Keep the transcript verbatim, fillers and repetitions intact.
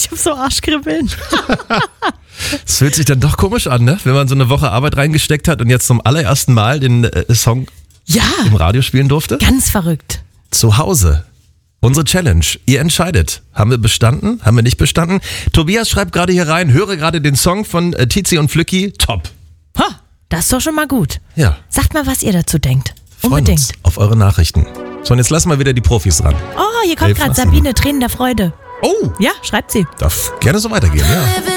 Ich habe so Arschkribbeln. Es fühlt sich dann doch komisch an, ne? Wenn man so eine Woche Arbeit reingesteckt hat und jetzt zum allerersten Mal den äh, Song Ja, im Radio spielen durfte. ganz verrückt. Zu Hause. Unsere Challenge. Ihr entscheidet. Haben wir bestanden? Haben wir nicht bestanden? Tobias schreibt gerade hier rein, höre gerade den Song von äh, Tizi und Flücki. Top. Ha, das ist doch schon mal gut. Ja. Sagt mal, was ihr dazu denkt. Freuen Unbedingt. uns auf eure Nachrichten. So, und jetzt lassen wir wieder die Profis ran. Oh, hier kommt Elf gerade lassen. Sabine, Tränen der Freude. Oh, Ja, schreibt sie. darf gerne so weitergehen, ja.